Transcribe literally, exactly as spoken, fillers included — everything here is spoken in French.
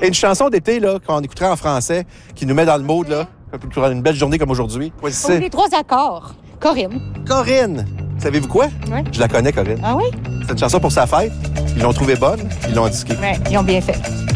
Et une chanson d'été, là, qu'on écouterait en français, qui nous met dans le mood, là, pour une belle journée comme aujourd'hui. Oh, les trois accords. Corinne. Corinne! Savez-vous quoi? Oui. Je la connais, Corinne. Ah oui? C'est une chanson pour sa fête. Ils l'ont trouvée bonne, ils l'ont disquée. Oui, ils ont bien fait.